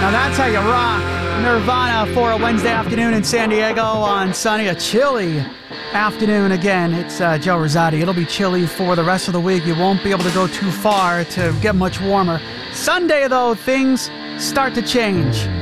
Now that's how you rock. Nirvana for a Wednesday afternoon in San Diego on sunny, a chilly afternoon again. It's Joe Rosati. It'll be chilly for the rest of the week. You won't be able to go too far to get much warmer. Sunday, though, things start to change.